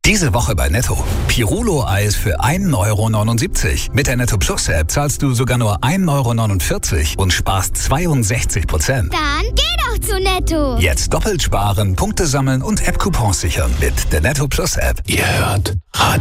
Diese Woche bei Netto. Pirulo-Eis für 1,79 €. Mit der Netto Plus App zahlst du sogar nur 1,49 € und sparst 62%. Dann geh doch zu Netto. Jetzt doppelt sparen, Punkte sammeln und App-Coupons sichern mit der Netto Plus App. Ihr hört